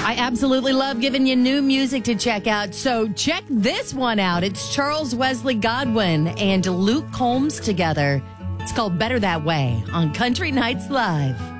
I absolutely love giving you new music to check out. So check this one out. It's Charles Wesley Godwin and Luke Combs together. It's called Better That Way on Country Nights Live.